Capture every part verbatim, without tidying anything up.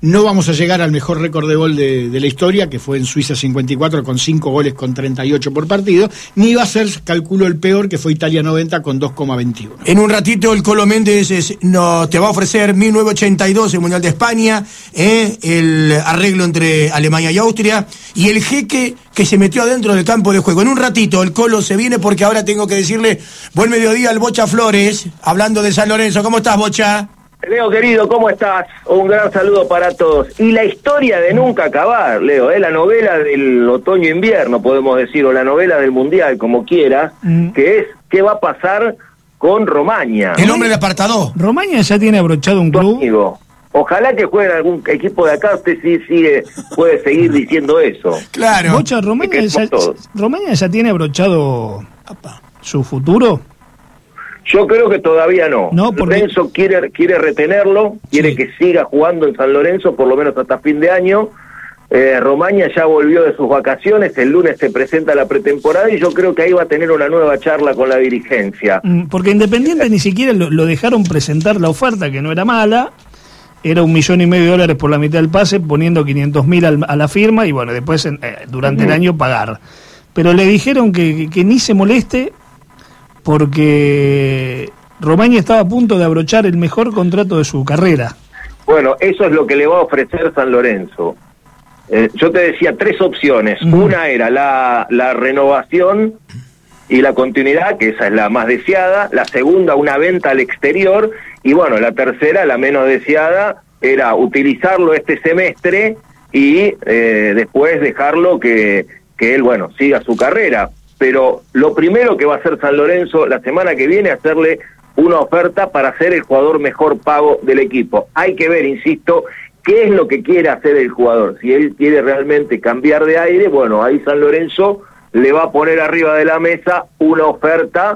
No vamos a llegar al mejor récord de gol de, de la historia, que fue en Suiza cincuenta y cuatro, con cinco goles con treinta y ocho por partido, ni va a ser, calculo, el peor, que fue Italia noventa, con dos coma veintiuno. En un ratito el Colo Méndez es, no, te va a ofrecer mil novecientos ochenta y dos, el Mundial de España, eh, el arreglo entre Alemania y Austria, y el jeque que se metió adentro del campo de juego. En un ratito el Colo se viene, porque ahora tengo que decirle buen mediodía al Bocha Flores, hablando de San Lorenzo. ¿Cómo estás, Bocha? Leo, querido, ¿cómo estás? Un gran saludo para todos. Y la historia de nunca acabar, Leo, ¿eh? La novela del otoño-invierno, podemos decir, o la novela del Mundial, como quieras, mm. que es ¿qué va a pasar con Romaña? El hombre del apartado. Romaña ya tiene abrochado un club. Amigo, ojalá que juegue en algún equipo de acá, usted sí sigue, puede seguir diciendo eso. Claro. Bocha, Romaña, ya, Romaña ya tiene abrochado su futuro. Yo creo que todavía no. no porque... Lorenzo quiere quiere retenerlo, quiere sí. que siga jugando en San Lorenzo, por lo menos hasta fin de año. Eh, Romaña ya volvió de sus vacaciones, el lunes se presenta la pretemporada y yo creo que ahí va a tener una nueva charla con la dirigencia. Porque Independiente ni siquiera lo, lo dejaron presentar la oferta, que no era mala, era un millón y medio de dólares por la mitad del pase, poniendo quinientos mil a la firma y bueno, después eh, durante uh-huh. el año pagar. Pero le dijeron que, que, que ni se moleste, porque Romaña estaba a punto de abrochar el mejor contrato de su carrera. Bueno, eso es lo que le va a ofrecer San Lorenzo. Eh, yo te decía tres opciones. Uh-huh. Una era la, la renovación y la continuidad, que esa es la más deseada. La segunda, una venta al exterior. Y bueno, la tercera, la menos deseada, era utilizarlo este semestre y eh, después dejarlo que, que él, bueno, siga su carrera. Pero lo primero que va a hacer San Lorenzo la semana que viene es hacerle una oferta para ser el jugador mejor pago del equipo. Hay que ver, insisto, qué es lo que quiere hacer el jugador. Si él quiere realmente cambiar de aire, bueno, ahí San Lorenzo le va a poner arriba de la mesa una oferta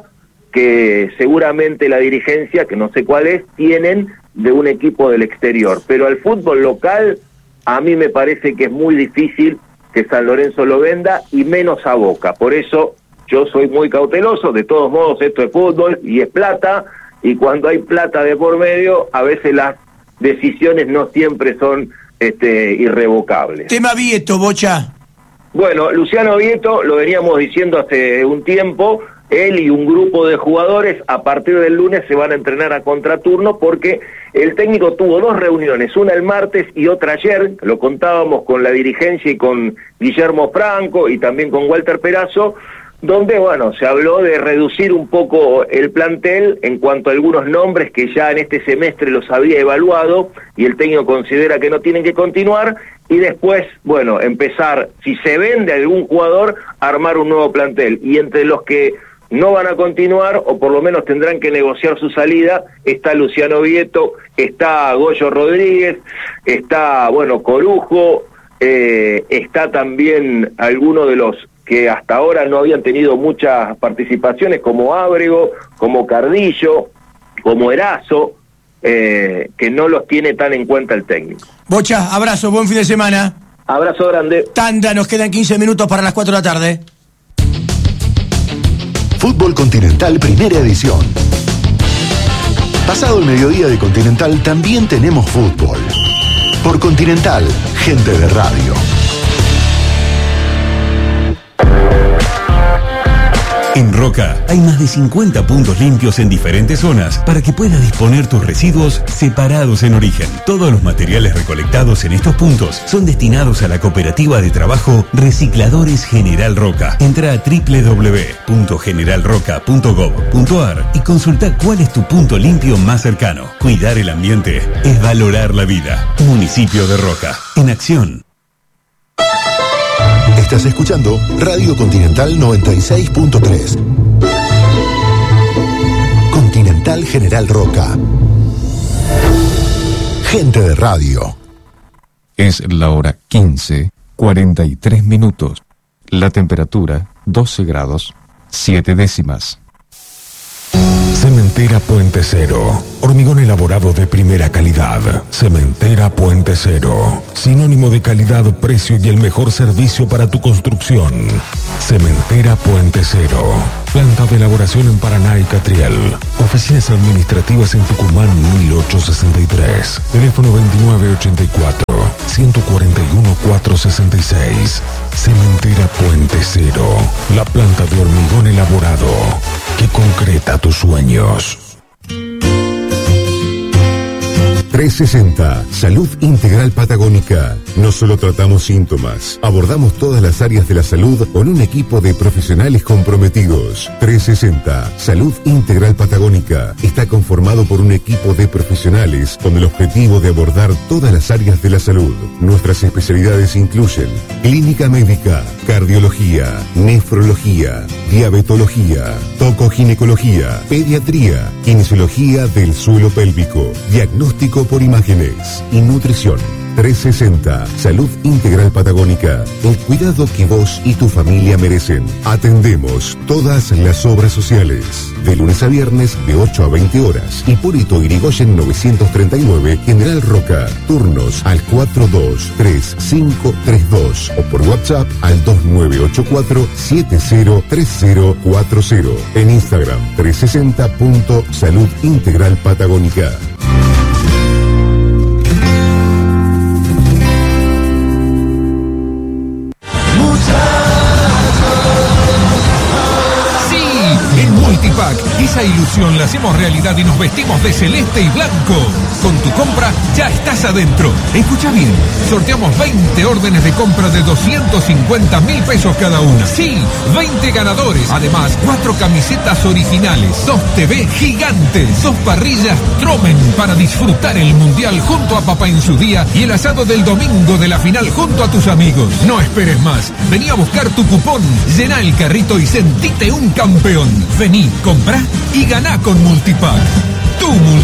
que seguramente la dirigencia, que no sé cuál es, tienen de un equipo del exterior. Pero al fútbol local, a mí me parece que es muy difícil que San Lorenzo lo venda, y menos a Boca. Por eso yo soy muy cauteloso. De todos modos, esto es fútbol y es plata, y cuando hay plata de por medio, a veces las decisiones no siempre son este, irrevocables. Tema Vieto, Bocha. Bueno, Luciano Vieto, lo veníamos diciendo hace un tiempo, él y un grupo de jugadores a partir del lunes se van a entrenar a contraturno, porque el técnico tuvo dos reuniones, una el martes y otra ayer, lo contábamos con la dirigencia y con Guillermo Franco y también con Walter Perazo, donde, bueno, se habló de reducir un poco el plantel en cuanto a algunos nombres que ya en este semestre los había evaluado y el técnico considera que no tienen que continuar, y después, bueno, empezar, si se vende algún jugador, a armar un nuevo plantel. Y entre los que no van a continuar, o por lo menos tendrán que negociar su salida, está Luciano Vieto, está Goyo Rodríguez, está, bueno, Corujo, eh, está también alguno de los que hasta ahora no habían tenido muchas participaciones, como Ábrego, como Cardillo, como Erazo, eh, que no los tiene tan en cuenta el técnico. Bocha, abrazo, buen fin de semana. Abrazo grande. Tanda, nos quedan quince minutos para las cuatro de la tarde. Fútbol Continental, primera edición. Pasado el mediodía de Continental, también tenemos fútbol. Por Continental, gente de radio. En Roca hay más de cincuenta puntos limpios en diferentes zonas para que puedas disponer tus residuos separados en origen. Todos los materiales recolectados en estos puntos son destinados a la cooperativa de trabajo Recicladores General Roca. Entra a doble u doble u doble u punto general roca punto gob punto ar y consulta cuál es tu punto limpio más cercano. Cuidar el ambiente es valorar la vida. Municipio de Roca, en acción. Estás escuchando Radio Continental noventa y seis punto tres. Continental General Roca. Gente de radio. Es la hora quince, cuarenta y tres minutos. La temperatura, doce grados, siete décimas. Cementera Puente Cero. Hormigón elaborado de primera calidad. Cementera Puente Cero. Sinónimo de calidad, precio y el mejor servicio para tu construcción. Cementera Puente Cero. Planta de elaboración en Paraná y Catriel. Oficinas administrativas en Tucumán mil ochocientos sesenta y tres. Teléfono veintinueve ochenta y cuatro. ciento cuarenta y uno, cuatrocientos sesenta y seis. Cementera Puente Cero, la planta de hormigón elaborado que concreta tus sueños. trescientos sesenta, Salud Integral Patagónica. No solo tratamos síntomas, abordamos todas las áreas de la salud con un equipo de profesionales comprometidos. trescientos sesenta, Salud Integral Patagónica. Está conformado por un equipo de profesionales con el objetivo de abordar todas las áreas de la salud. Nuestras especialidades incluyen clínica médica, cardiología, nefrología, diabetología, tocoginecología, pediatría, kinesiología del suelo pélvico, diagnóstico por imágenes y nutrición. trescientos sesenta, Salud Integral Patagónica. El cuidado que vos y tu familia merecen. Atendemos todas las obras sociales. De lunes a viernes de ocho a veinte horas. Hipólito Yrigoyen novecientos treinta y nueve, General Roca. Turnos al cuatro dos tres cinco tres dos o por WhatsApp al dos nueve ocho cuatro siete cero tres cero cuatro cero. En Instagram trescientos sesenta punto Salud Integral Patagónica. Multipack, esa ilusión la hacemos realidad y nos vestimos de celeste y blanco. Con tu compra ya estás adentro. Escucha bien, sorteamos veinte órdenes de compra de doscientos cincuenta mil pesos cada una. Sí, veinte ganadores. Además, cuatro camisetas originales, dos T V gigantes, dos parrillas Tromen para disfrutar el mundial junto a papá en su día y el asado del domingo de la final junto a tus amigos. No esperes más. Vení a buscar tu cupón, llená el carrito y sentite un campeón. Vení, comprá y ganá con Multipack. Tu Multipack.